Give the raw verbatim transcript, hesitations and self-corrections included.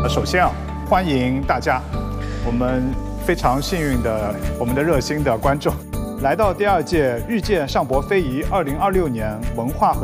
首先啊，欢迎大家，我们非常幸运的，我们的热心的观众，来到第二届遇见上博非遗二零二六年文化和